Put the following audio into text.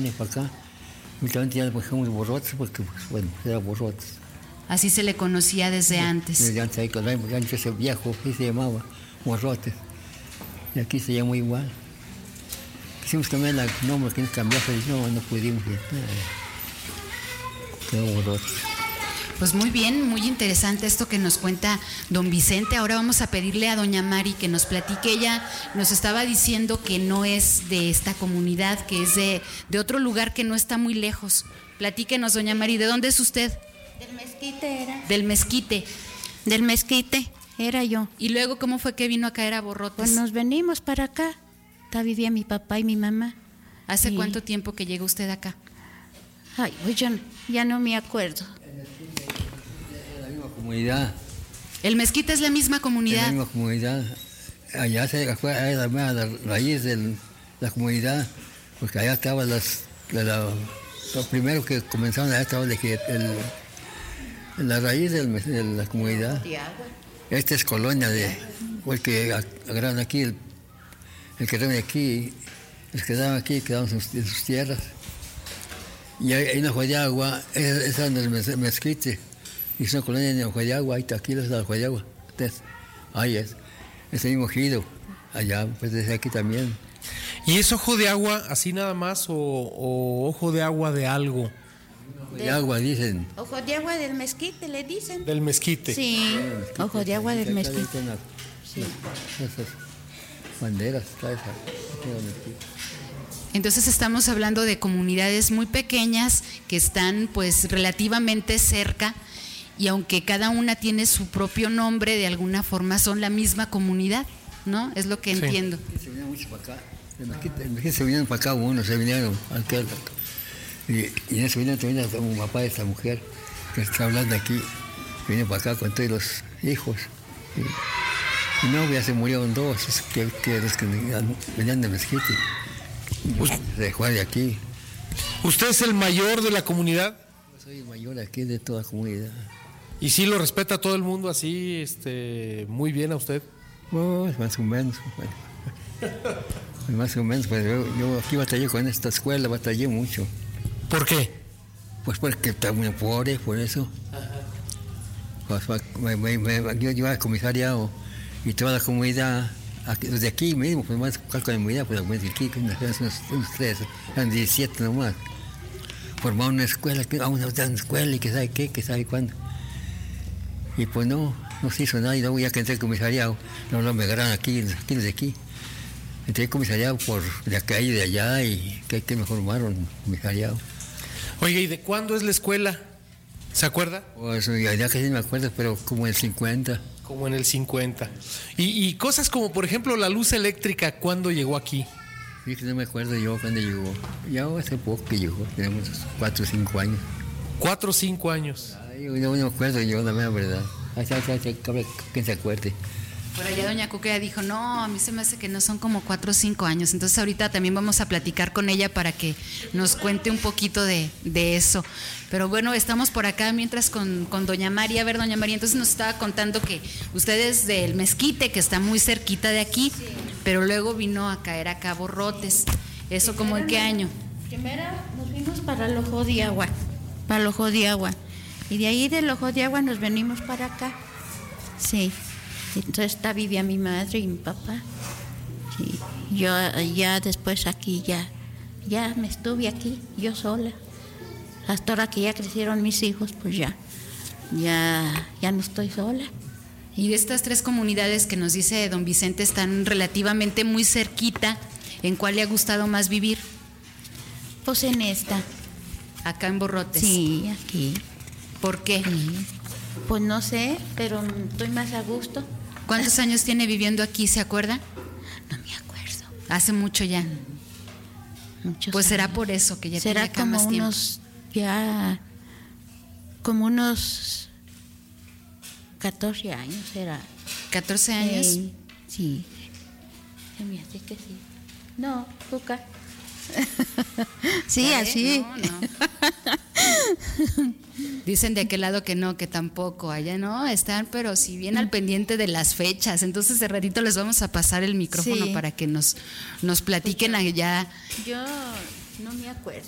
venía para acá. Últimamente ya le pusimos Borrotes, porque, pues, bueno, era Borrotes. Así se le conocía desde antes. Desde antes, ahí, cuando ese viejo, así se llamaba, Borrotes. Y aquí se llamó igual. Quisimos cambiar el nombre, que nos cambiase, y no pudimos. Quedó Borrotes. Pues muy bien, muy interesante esto que nos cuenta don Vicente. Ahora vamos a pedirle a doña Mari que nos platique. Ella nos estaba diciendo que no es de esta comunidad, que es de otro lugar que no está muy lejos. Platíquenos, doña Mari, ¿de dónde es usted? Del Mezquite era. Del Mezquite. Del Mezquite era yo. ¿Y luego cómo fue que vino a caer a Borrotes? Pues nos venimos para acá. Acá vivía mi papá y mi mamá. ¿Hace cuánto tiempo que llegó usted acá? Ay, pues yo ya no me acuerdo. La misma comunidad. El Mezquite es la misma comunidad. La misma comunidad. Allá fue la raíz de la comunidad, porque allá estaba lo primero que comenzaron, allá estaba la raíz de la comunidad. Esta es colonia el que agarraron aquí, el que estaban aquí, los que estaban aquí quedaron en sus tierras. Y hay una hoja de agua, esa es el Mezquite. Y es una colonia en hoja de agua, ahí está, aquí es la hoja de agua. Entonces, ahí es. Ese mismo ejido, allá, pues desde aquí también. ¿Y es ojo de agua así nada más o ojo de agua de algo? Ojo de agua, dicen. Ojo de agua del Mezquite, le dicen. Del Mezquite. Sí, ojo de agua del Mezquite. Sí. Esas banderas, está esa. Entonces estamos hablando de comunidades muy pequeñas que están pues relativamente cerca, y aunque cada una tiene su propio nombre, de alguna forma son la misma comunidad, ¿no? Es lo que entiendo. Se vinieron muchos para acá. Se vinieron para acá unos, se vinieron aquí. Y en eso vinieron también un papá de esta mujer que está hablando aquí. Vino para acá con todos los hijos. Y no, ya se murieron dos, que venían de Mezquite. Se dejó de aquí. ¿Usted es el mayor de la comunidad? Yo soy el mayor aquí de toda la comunidad. ¿Y sí lo respeta todo el mundo así, muy bien a usted? Pues más o menos. Bueno. Más o menos, pues yo aquí batallé con esta escuela, batallé mucho. ¿Por qué? Pues porque está muy pobre, por eso. Pues, yo iba al comisariado y toda la comunidad, desde aquí mismo, pues más con la comunidad, pues aquí, unos tres, eran 17 nomás. Formaron una escuela, vamos a hacer una escuela y que sabe qué, que sabe cuándo. Y pues no se hizo nada, y luego ya que entré al comisariado, no me agarraron aquí desde aquí. Entré al comisariado por de acá y de allá, y que me formaron comisariado. Oiga, ¿y de cuándo es la escuela? ¿Se acuerda? Pues ya casi no me acuerdo, pero como en el 50. Como en el 50. Y cosas como, por ejemplo, la luz eléctrica, ¿cuándo llegó aquí? Sí, que no me acuerdo yo cuándo llegó. Ya hace poco que llegó, tenemos 4 o 5 años. 4 o 5 años. Ay, no me acuerdo yo, la verdad. ¿Quién se acuerde? Por allá doña Cuca ya dijo, no, a mí se me hace que no son como 4 o 5 años. Entonces ahorita también vamos a platicar con ella para que nos cuente un poquito de eso. Pero bueno, estamos por acá mientras con doña María. A ver, doña María, entonces nos estaba contando que usted es del Mezquite, que está muy cerquita de aquí, sí, pero luego vino a caer acá a Borrotes. ¿Eso como en qué año? Primero nos fuimos para el Ojo de Agua, y de ahí del Ojo de Agua nos venimos para acá. Sí. Entonces vivía mi madre y mi papá. Sí. Yo ya después aquí ya me estuve aquí, yo sola. Hasta ahora que ya crecieron mis hijos, pues ya no estoy sola. Y de estas 3 comunidades que nos dice don Vicente están relativamente muy cerquita, ¿en cuál le ha gustado más vivir? Pues en esta. Acá en Borrotes. Sí, aquí. ¿Por qué? Sí. Pues no sé, pero estoy más a gusto. ¿Cuántos años tiene viviendo aquí, se acuerda? No me acuerdo. Hace mucho ya. Muchos pues años. Será por eso que ya tiene acá más tiempo. Como unos 14 años será. ¿14 años? Sí. Se me hace que sí. No, Cuca. Sí, así. No. Dicen de aquel lado que no, que tampoco. Allá no, están, pero si bien al pendiente de las fechas. Entonces de ratito les vamos a pasar el micrófono, sí, para que nos platiquen allá. Yo no me acuerdo.